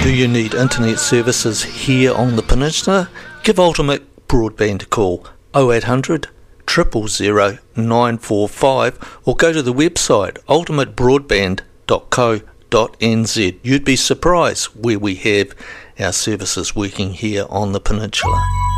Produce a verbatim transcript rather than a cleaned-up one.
Do you need internet services here on the peninsula? Give Ultimate Broadband a call, oh eight hundred, zero zero zero, nine four five, or go to the website ultimate broadband dot co dot n z. You'd be surprised where we have our services working here on the peninsula.